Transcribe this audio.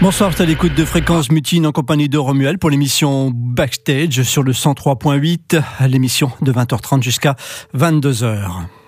Bonsoir, c'est à l'écoute de Fréquence Mutine en compagnie de Romuald pour l'émission Backstage sur le 103.8, l'émission de 20h30 jusqu'à 22h.